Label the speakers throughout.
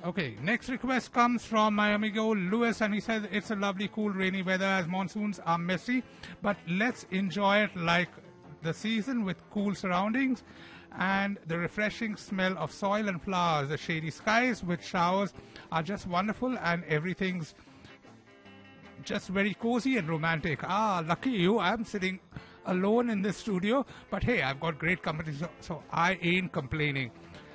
Speaker 1: Okay, next request comes from my amigo Lewis, and he says it's a lovely, cool, rainy weather as monsoons are messy, but let's enjoy it like the season with cool surroundings and the refreshing smell of soil and flowers. The shady skies with showers are just wonderful, and everything's just very cozy and romantic. Ah, lucky you. I'm sitting alone in this studio, but hey, I've got great company, so I ain't complaining.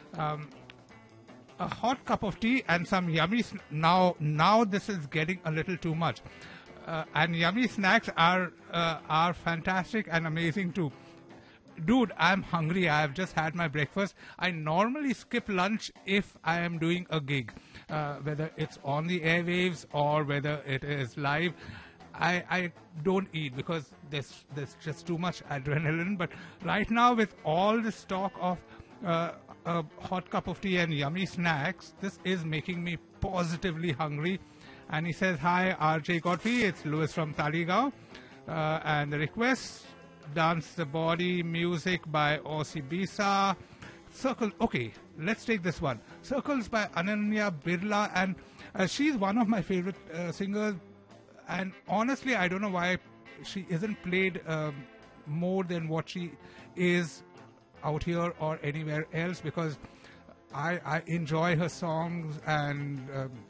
Speaker 1: A hot cup of tea and some yummy now this is getting a little too much, and yummy snacks are fantastic and amazing too. Dude, I'm hungry. I have just had my breakfast. I normally skip lunch if I am doing a gig, whether it's on the airwaves or whether it is live. I don't eat because there's just too much adrenaline. But right now, with all this talk of a hot cup of tea and yummy snacks, this is making me positively hungry. And he says, hi, RJ Godfrey, it's Lewis from Taligaon. And the request, Dance the Body, music by Ossi Bisa. Circle, okay, let's take this one. Circles by Ananya Birla, and she's one of my favorite singers. And honestly, I don't know why she isn't played more than what she is out here or anywhere else, because I enjoy her songs, and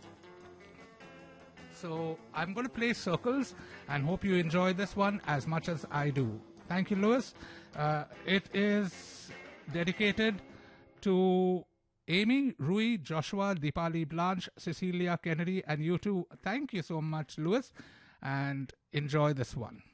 Speaker 1: so I'm going to play Circles and hope you enjoy this one as much as I do. Thank you, Lewis. It is dedicated to Amy, Rui, Joshua, Deepali, Blanche, Cecilia, Kennedy, and you too. Thank you so much, Lewis, and enjoy this one.